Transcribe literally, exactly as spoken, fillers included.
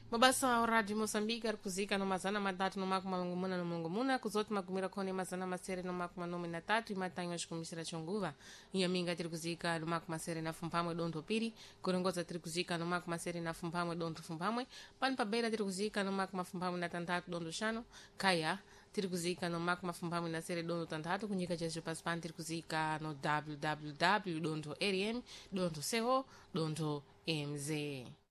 Mabasa wa Radio Moçambique kuzika no mazana matatu no maku malungumuna no mulungumuna kuzoti magumira kone mazana masere no maku manome na tatu imatanyo ashikumisira chonguva inyaminga tiri kuzika no maku masere na fumpamwe donto piri kurongoza tiri kuzika no maku masere na fumpamwe donto fumpamwe pani pabeira tiri kuzika no maku mafumpamwe na tantatu donto shano kaya tiri kuzika no maku mafumpamwe na sere donto tantatu kunyika checho paspan tiri kuzika no www donto rm donto co donto mz